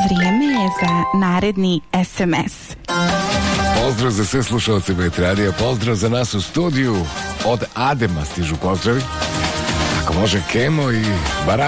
Vrijeme je za naredni SMS. Pozdrav za sve slušalce Metrarija, pozdrav za nas u studiju. Od Adema stižu pozdravi. Ako može Kemo i Bara